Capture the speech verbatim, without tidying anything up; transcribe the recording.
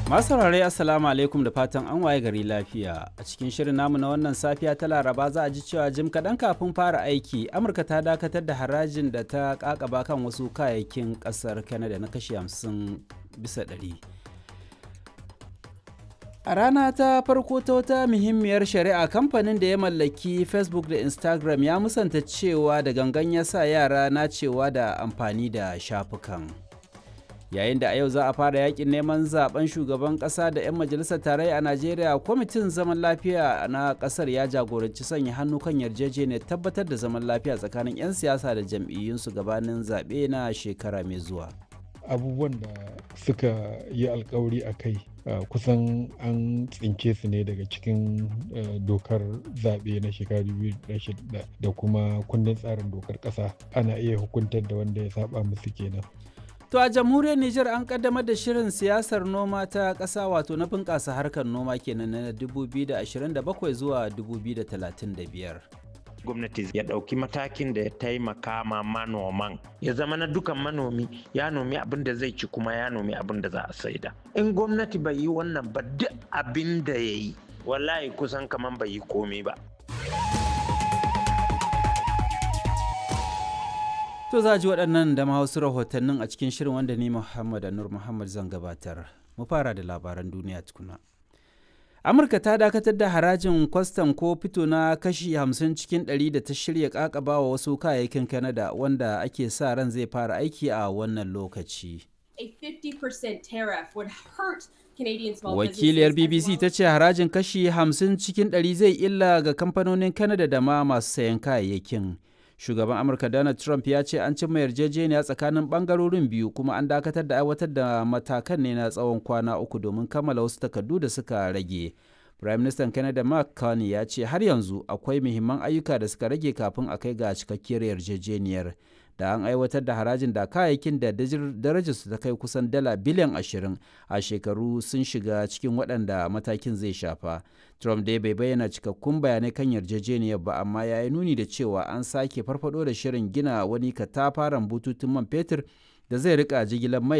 Masu saurare Assalamu alaikum da fatan an waye gari lafiya. A cikin shirin namu na wannan safiya ta Laraba za a ji cewa jim kaɗan kafin fara aiki, Amurka ta dakatar da harajin da ta ƙaƙaba kan wasu kayayyakin ƙasar Canada na kashi hamsin bisa ɗari. A rana ta farko ta wata muhimmiyar shari'a, kamfanin da ya mallaki Facebook da Instagram ya musanta cewa da gangan ya sa yara nacewa da amfani da shafukan. Yayin da a yau za a fara yakin neman zaben shugaban kasa da 'yan majalisar tarayya a Najeriya, kwamitin zaman lafiya na kasar ya jagoranci sanya hannu kan yarjejeniyar tabbatar da zaman lafiya tsakanin 'yan siyasa da jam'iyyunsu gabanin zaɓe na shekara mai zuwa. Abubuwan da suka yi alkawari a kai kusan an tsince su ne daga cikin dokar zaɓe na shekara biyu da shida da kuma kundin tsarin dokar ƙasa. Ana iya hukuntar da wanda ya saba musu kenan. To a jamhuriyar Nijar an kaddamar da shirin siyasar noma ta ƙasa, wato na bunƙasa harkar noma kenan na dubu biyu da ashirin da bakwai zuwa dubu biyu da talatin da biyar. Gwamnati ya ɗauki matakin da ya taimaka ma manoman, ya zama na dukan manomi ya nomi abin da zai ci kuma ya nomi abin da za a saida. In gwamnati bai yi wannan ba, duk abin da ya yi wallahi kusan kaman bai yi komai ba. To za a ji waɗannan da ma wasu rahotannin a cikin shirin wanda ni Muhammad Anur Muhammad zan gabatar. Mu fara da labaran duniya tukuna. Amurka ta dakatar da harajin kwastam ko fito na kashi hamsin cikin ɗari da ta shirya ƙaƙaba wa wasu kayayyakin Canada, wanda ake sa ran zai fara aiki a wannan lokaci. Wakiliyar B B C ta ce harajin kashi hamsin cikin ɗari zai illa ga kamfanonin Canada da ma masu sayan kayayyakin. Shugaban Amurka Donald Trump ya ce an cimma yarjejeniya tsakanin bangarorin biyu, kuma an dakatar da aiwatar da matakan ne na tsawon kwana uku domin kammala wasu takardu da suka rage. Prime Minister Canada Mark Carney ya ce har yanzu akwai muhimman ayyuka da suka rage kafin a kai ga cikakkiyar yarjejeniyar. Da an aiwatar da harajin da kayayyakin da darajarsu ta kai kusan dala biliyan ashirin a shekaru sun shiga cikin waɗanda matakin zai shafa. Trump dai bai bayyana cikakkun bayanai kan yarjejeniyar ba, amma ya yi nuni da cewa an sake farfado da shirin gina wani katafaren bututun man fetur da zai rika jigilar mai